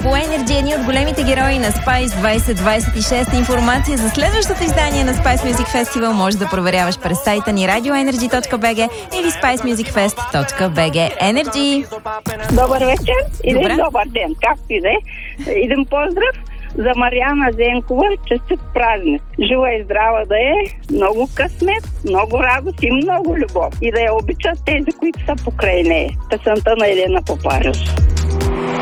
по Energy, едни от големите герои на Spice 2026. Информация за следващото издание на Spice Music Festival може да проверяваш през сайта ни radioenergy.bg или spicemusicfest.bg. Energy! Добър вечер или добър ден, както и да е. Един поздрав за Мариана Зенкова, честит празник. Жива и здрава да е, много късмет, много радост и много любов. И да я обичат тези, които са покрай нея. Песента на Елена Попарев.